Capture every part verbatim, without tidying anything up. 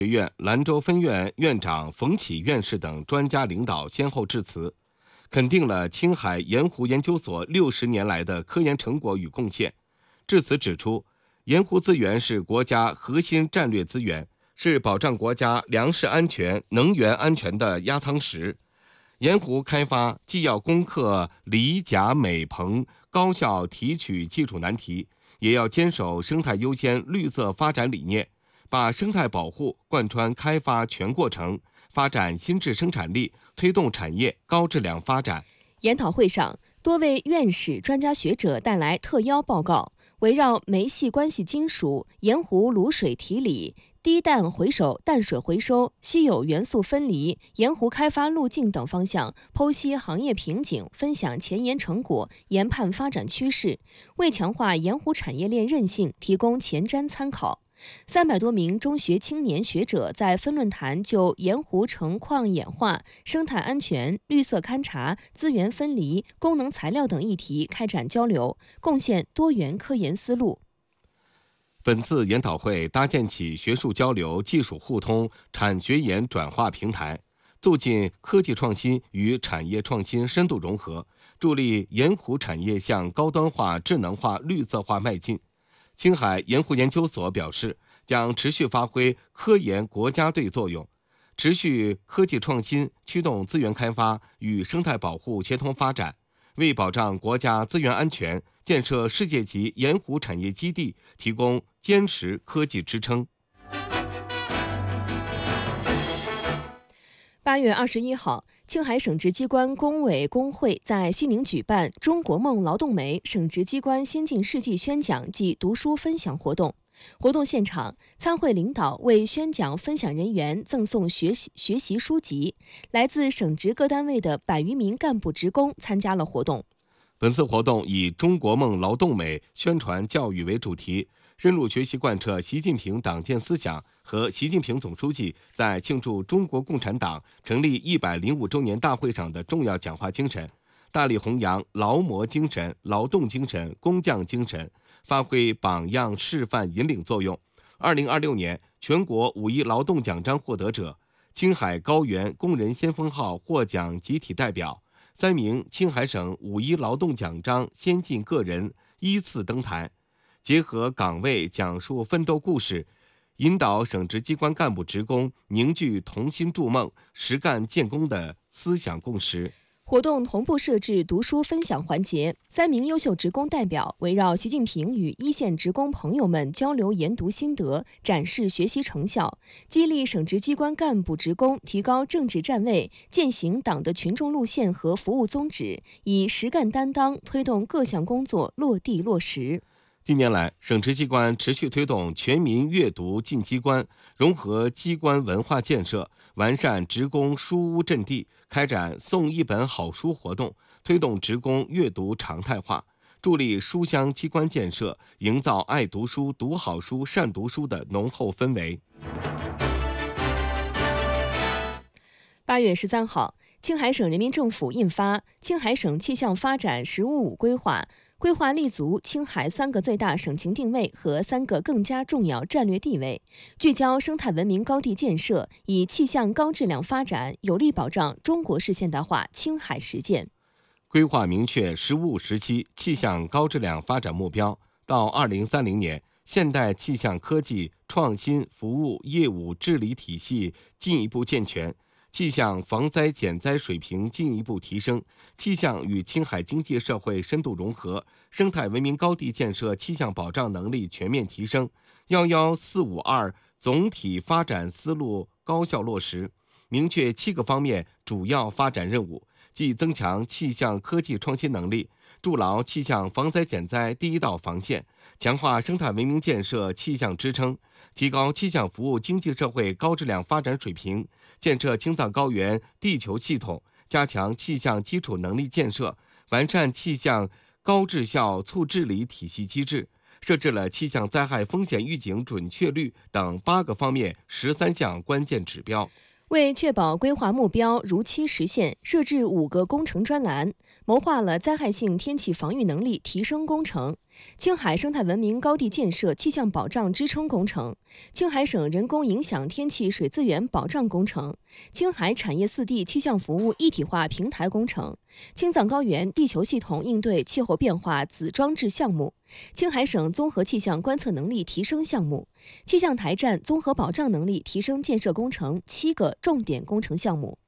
学院兰州分院院长冯启院士等专家领导先后致辞，肯定了青海盐湖研究所六十年来的科研成果与贡献。致辞指出，盐湖资源是国家核心战略资源，是保障国家粮食安全、能源安全的压舱石。盐湖开发既要攻克锂钾镁硼高效提取技术难题，也要坚守生态优先、绿色发展理念，把生态保护贯穿开发全过程，发展新质生产力，推动产业高质量发展。 研讨会上，多位院士、专家学者带来特邀报告，围绕煤系关系金属、盐湖卤水提锂、低氮回收、淡水回收、稀有元素分离、盐湖开发路径等方向，剖析行业瓶颈，分享前沿成果，研判发展趋势，为强化盐湖产业链韧性提供前瞻参考。三百多名中学青年学者在分论坛就盐湖成矿演化、生态安全、绿色勘察、资源分离、功能材料等议题开展交流，贡献多元科研思路。 本次研讨会搭建起学术交流、技术互通、产学研转化平台，促进科技创新与产业创新深度融合，助力盐湖产业向高端化、智能化、绿色化迈进。青海盐湖研究所表示，将持续发挥科研国家队作用，持续科技创新，驱动资源开发与生态保护协同发展，为保障国家资源安全、建设世界级盐湖产业基地提供坚实科技支撑。 八月二十一号，青海省直机关工委工会在西宁举办中国梦劳动美省直机关先进事迹宣讲暨读书分享活动。活动现场，参会领导为宣讲分享人员赠送学习学习书籍，来自省直各单位的百余名干部职工参加了活动。 本次活动以中国梦劳动美宣传教育为主题，深入学习贯彻习近平党建思想和习近平总书记在庆祝中国共产党成立一百零五周年大会上的重要讲话精神，大力弘扬劳模精神、劳动精神、工匠精神，发挥榜样示范引领作用。二零二六年全国五一劳动奖章获得者，青海高原工人先锋号获奖集体代表，三名青海省五一劳动奖章先进个人依次登台，结合岗位讲述奋斗故事，引导省直机关干部职工凝聚同心筑梦、实干建功的思想共识。 活动同步设置读书分享环节，三名优秀职工代表围绕习近平与一线职工朋友们交流研读心得，展示学习成效，激励省直机关干部职工提高政治站位，践行党的群众路线和服务宗旨，以实干担当推动各项工作落地落实。 近年来，省直机关持续推动全民阅读进机关，融合机关文化建设，完善职工书屋阵地，开展送一本好书活动，推动职工阅读常态化，助力书香机关建设，营造爱读书、读好书、善读书的浓厚氛围。 八月十三号，青海省人民政府印发《青海省气象发展“十五五”规划》，规划立足青海三个最大省情定位和三个更加重要战略地位，聚焦生态文明高地建设，以气象高质量发展有力保障中国式现代化青海实践。 规划明确“十五五”时期气象高质量发展目标，到二零三零年，现代气象科技创新服务业务治理体系进一步健全，气象防灾减灾水平进一步提升，气象与青海经济社会深度融合，生态文明高地建设气象保障能力全面提升，幺幺四五二总体发展思路高效落实，明确七个方面主要发展任务，即增强气象科技创新能力，筑牢气象防灾减灾第一道防线，强化生态文明建设气象支撑，提高气象服务经济社会高质量发展水平，建设青藏高原地球系统，加强气象基础能力建设，完善气象高质效促治理体系机制，设置了气象灾害风险预警准确率等八个方面十三项关键指标。 为确保规划目标如期实现，设置五个工程专栏，谋划了灾害性天气防御能力提升工程， 青海生态文明高地建设气象保障支撑工程、青海省人工影响天气水资源保障工程、青海产业四地气象服务一体化平台工程、青藏高原地球系统应对气候变化子装置项目、青海省综合气象观测能力提升项目、气象台站综合保障能力提升建设工程七个重点工程项目。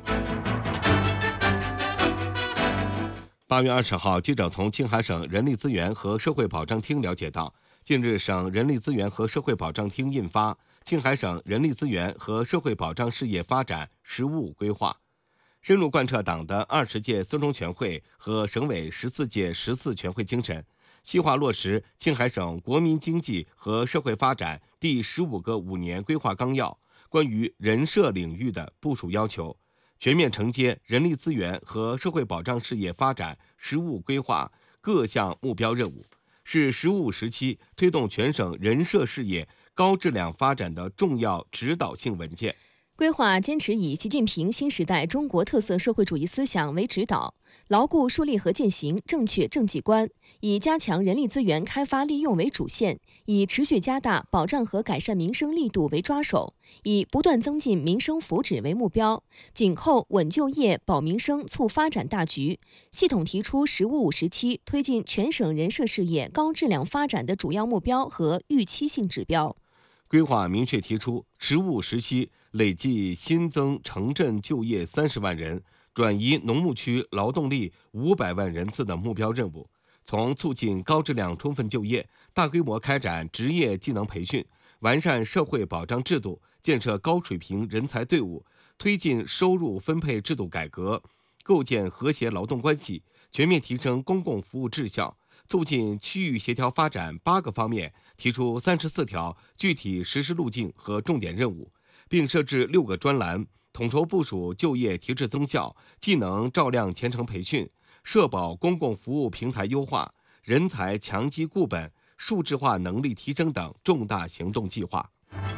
八月二十号，记者从青海省人力资源和社会保障厅了解到，近日省人力资源和社会保障厅印发《青海省人力资源和社会保障事业发展“十五五”规划》，深入贯彻党的二十届四中全会和省委十四届十四全会精神，细化落实青海省国民经济和社会发展第十五个五年规划纲要关于人社领域的部署要求，全面承接人力资源和社会保障事业发展“十五五”规划各项目标任务，是“十五五”时期推动全省人社事业高质量发展的重要指导性文件。 规划坚持以习近平新时代中国特色社会主义思想为指导，牢固树立和践行正确政绩观，以加强人力资源开发利用为主线，以持续加大保障和改善民生力度为抓手，以不断增进民生福祉为目标，紧扣稳就业、保民生、促发展大局，系统提出“十五五”时期推进全省人社事业高质量发展的主要目标和预期性指标。 规划明确提出“十五五”时期累计新增城镇就业三十万人，转移农牧区劳动力五百万人次的目标任务，从促进高质量充分就业、大规模开展职业技能培训、完善社会保障制度、建设高水平人才队伍、推进收入分配制度改革、构建和谐劳动关系、全面提升公共服务质效、促进区域协调发展八个方面提出三十四条具体实施路径和重点任务，并设置六个专栏，统筹部署就业提质增效、技能照亮前程培训、社保公共服务平台优化、人才强基固本、数字化能力提升等重大行动计划。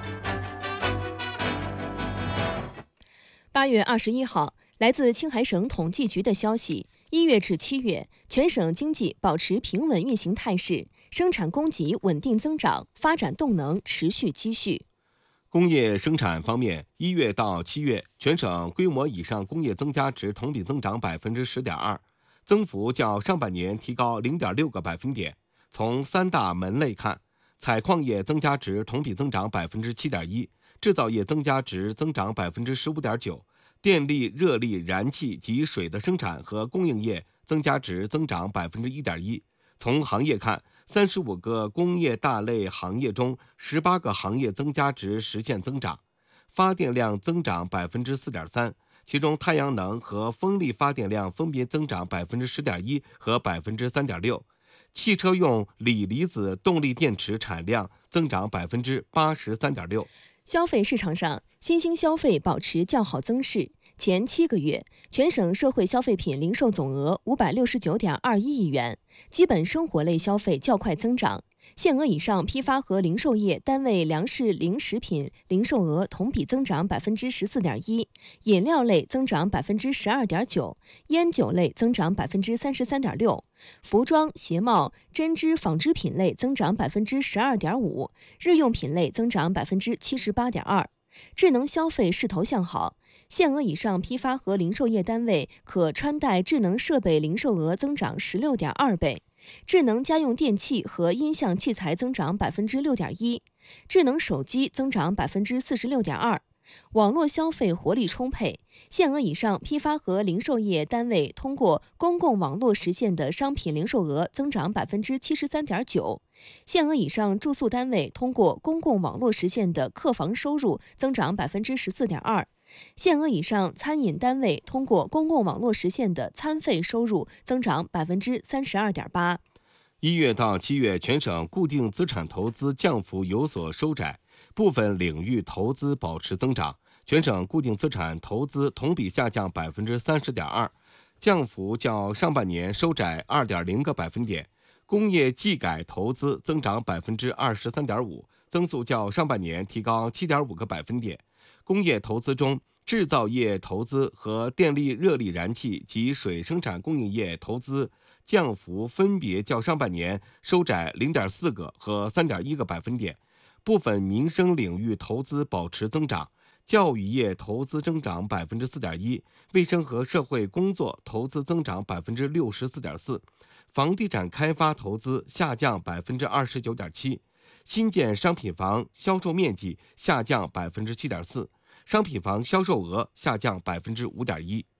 八月二十一号，来自青海省统计局的消息，一月至七月，全省经济保持平稳运行态势，生产供给稳定增长，发展动能持续积蓄。 工业生产方面，一月到七月，全省规模以上工业增加值同比增长百分之十点二，增幅较上半年提高零点六个百分点。从三大门类看，采矿业增加值同比增长百分之七点一，制造业增加值增长百分之十五点九，电力、热力、燃气及水的生产和供应业增加值增长百分之一点一。从行业看，三十五个工业大类行业中，十八个行业增加值实现增长，发电量增长百分之四点三，其中太阳能和风力发电量分别增长百分之十点一和百分之三点六，汽车用锂离子动力电池产量增长百分之八十三点六。 消费市场上，新兴消费保持较好增势。前七个月，全省社会消费品零售总额五百六十九点二一亿元，基本生活类消费较快增长。限额以上批发和零售业单位粮食零食品零售额同比增长百分之十四点一，饮料类增长百分之十二点九，烟酒类增长百分之三十三点六，服装、鞋帽、针织纺织品类增长百分之十二点五，日用品类增长百分之七十八点二。智能消费势头向好。限额以上批发和零售业单位可穿戴智能设备零售额增长十六点二倍，智能家用电器和音像器材增长百分之六点一，智能手机增长百分之四十六点二。网络消费活力充沛，限额以上批发和零售业单位通过公共网络实现的商品零售额增长百分之七十三点九，限额以上住宿单位通过公共网络实现的客房收入增长百分之十四点二。限额以上餐饮单位通过公共网络实现的餐费收入增长百分之三十二点八。 一月到七月，全省固定资产投资降幅有所收窄，部分领域投资保持增长。全省固定资产投资同比下降百分之三十点二，降幅较上半年收窄二点零个百分点。工业技改投资增长百分之二十三点五，增速较上半年提高七点五个百分点。工业投资中，制造业投资和电力、热力、燃气及水生产供应业投资降幅分别较上半年收窄 零点四 个和 三点一 个百分点。部分民生领域投资保持增长，教育业投资增长 百分之四点一， 卫生和社会工作投资增长 百分之六十四点四， 房地产开发投资下降 百分之二十九点七， 新建商品房销售面积下降 百分之七点四， 商品房销售额下降 百分之五点一。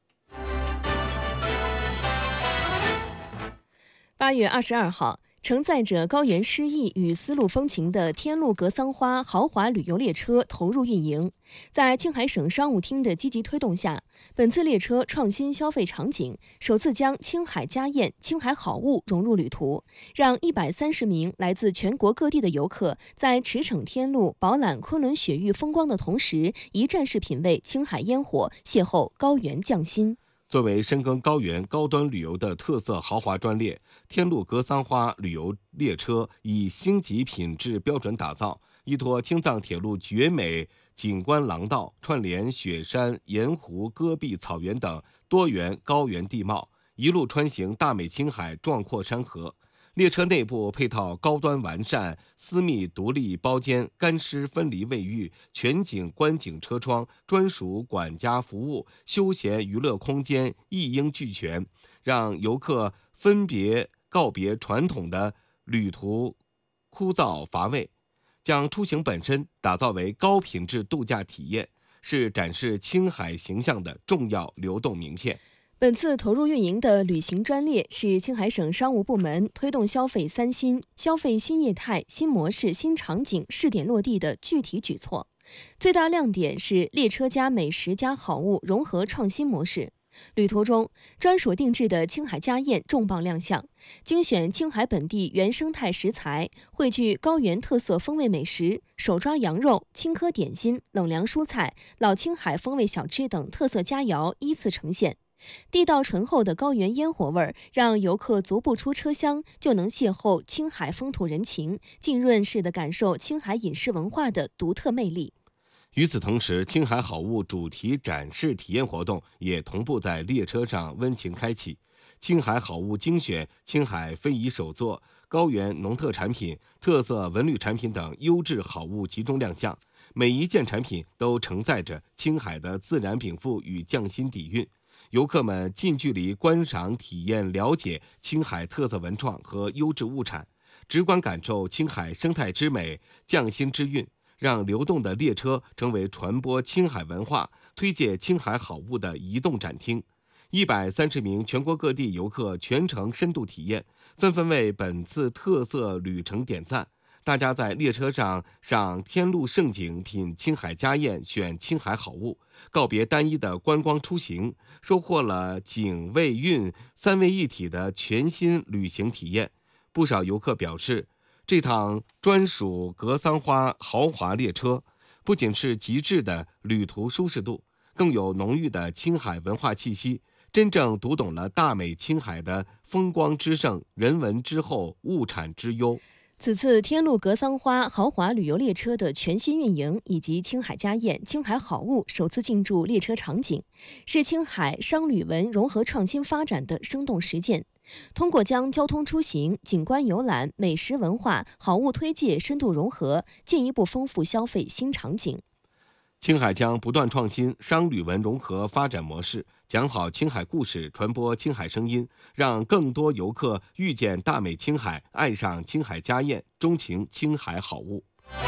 八月二十二号，承载着高原诗意与丝路风情的天路格桑花豪华旅游列车投入运营。在青海省商务厅的积极推动下，本次列车创新消费场景，首次将青海家宴、青海好物融入旅途，让一百三十名来自全国各地的游客在驰骋天路、饱览昆仑雪域风光的同时，一站式品味青海烟火，邂逅高原匠心。 作为深耕高原高端旅游的特色豪华专列，天路格桑花旅游列车以星级品质标准打造，依托青藏铁路绝美景观廊道，串联雪山、盐湖、戈壁草原等多元高原地貌，一路穿行大美青海壮阔山河。列车内部配套高端完善、私密独立包间、干湿分离卫浴、全景观景车窗、专属管家服务、休闲娱乐空间一应俱全，让游客分别告别传统的旅途枯燥乏味，将出行本身打造为高品质度假体验，是展示青海形象的重要流动名片。 本次投入运营的旅行专列是青海省商务部门推动消费三新、消费新业态、新模式、新场景试点落地的具体举措。最大亮点是列车加美食加好物融合创新模式。旅途中，专属定制的青海家宴重磅亮相，精选青海本地原生态食材，汇聚高原特色风味美食、手抓羊肉、青稞点心、冷凉蔬菜、老青海风味小吃等特色佳肴依次呈现。地道醇厚的高原烟火味儿，让游客足不出车厢就能邂逅青海风土人情，浸润式的感受青海饮食文化的独特魅力。 与此同时，青海好物主题展示体验活动也同步在列车上温情开启。青海好物精选青海非遗手作、高原农特产品、特色文旅产品等优质好物集中亮相，每一件产品都承载着青海的自然禀赋与匠心底蕴。游客们近距离观赏、体验、了解青海特色文创和优质物产，直观感受青海生态之美、匠心之韵，让流动的列车成为传播青海文化、推介青海好物的移动展厅。一百三十名全国各地游客全程深度体验，纷纷为本次特色旅程点赞。大家在列车上赏天路胜景，品青海家宴，选青海好物，告别单一的观光出行，收获了景味韵三位一体的全新旅行体验。不少游客表示，这趟专属格桑花豪华列车不仅是极致的旅途舒适度，更有浓郁的青海文化气息，真正读懂了大美青海的风光之盛、人文之厚、物产之优。 此次天路格桑花豪华旅游列车的全新运营，以及青海家宴、青海好物首次进驻列车场景，是青海商旅文融合创新发展的生动实践。通过将交通出行、景观游览、美食文化、好物推介深度融合，进一步丰富消费新场景。 青海将不断创新商旅文融合发展模式，讲好青海故事，传播青海声音，让更多游客遇见大美青海，爱上青海家宴，钟情青海好物。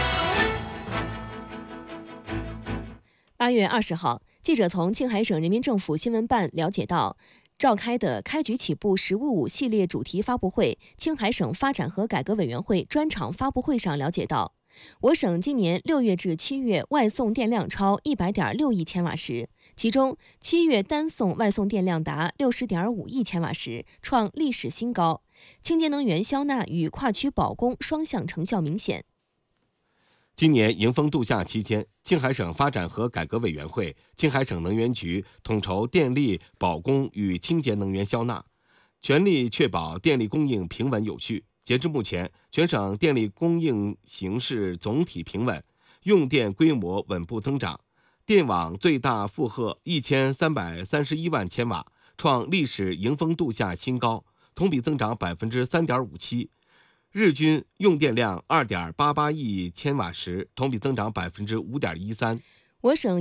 八月二十号，记者从青海省人民政府新闻办了解到，召开的开局起步“十五五”系列主题发布会，青海省发展和改革委员会专场发布会上了解到，我省今年六月至七月外送电量超一百点六亿千瓦时，其中七月单送外送电量达六十点五亿千瓦时，创历史新高。清洁能源销纳与跨区保供双向成效明显。 今年迎峰度夏期间，青海省发展和改革委员会、青海省能源局统筹电力保供与清洁能源销纳，全力确保电力供应平稳有序。截至目前，全省电力供应形势总体平稳，用电规模稳步增长，电网最大负荷一千三百三十一万千瓦，创历史迎峰度夏新高。 同比增长百分之三点五七。日均用电量二点八八亿千瓦时，同比增长百分之五点一三。 我省